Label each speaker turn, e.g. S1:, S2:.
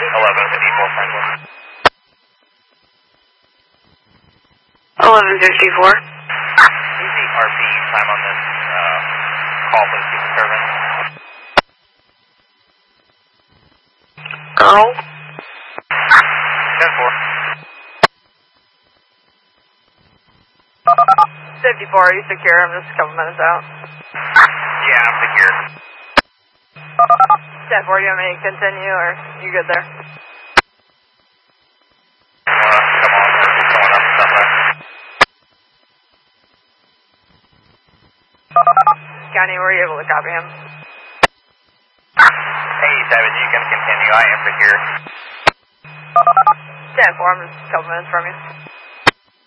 S1: 1154 Franklin.
S2: 1154.
S1: Easy RP time on this call for the Secret Service.
S2: Earl?
S1: 10-4.
S2: 54, are you secure? I'm just a couple minutes out.
S1: Yeah, I'm secure.
S2: 10-4, do you want me to continue or you good there?
S1: Come on, we're going up somewhere.
S2: Scotty, were you able to copy him?
S1: Hey, 7, you can continue. I am secure.
S2: 10-4, I'm just a couple minutes from you.